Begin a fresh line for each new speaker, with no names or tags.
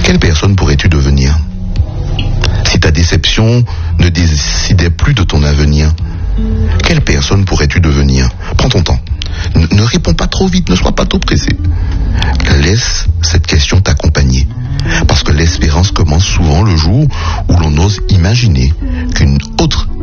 quelle personne pourrais-tu devenir? Si ta déception ne décidait plus de ton avenir, quelle personne pourrais-tu devenir? Prends ton temps. Ne réponds pas trop vite, ne sois pas trop pressé. Laisse cette question t'accompagner. Parce que l'espérance commence souvent le jour où l'on ose imaginer qu'une autre